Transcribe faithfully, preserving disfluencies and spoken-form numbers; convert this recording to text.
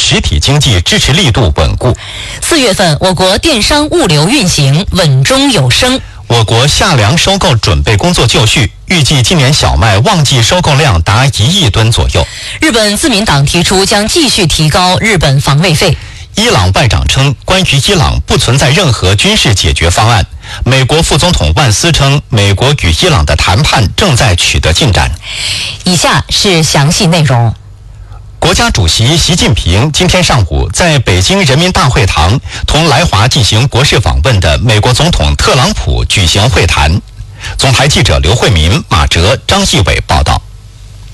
实体经济支持力度稳固。 四月份，我国电商物流运行稳中有升。 我国夏粮收购准备工作就绪，预计今年小麦旺季收购量达一亿吨左右。 日本自民党提出将继续提高日本防卫费。 伊朗外长称，关于伊朗不存在任何军事解决方案。美国副总统万斯称，美国与伊朗的谈判正在取得进展。 以下是详细内容。 国家主席习近平今天上午在北京人民大会堂同来华进行国事访问的美国总统特朗普举行会谈。总台记者刘慧民、马哲、张继伟报道。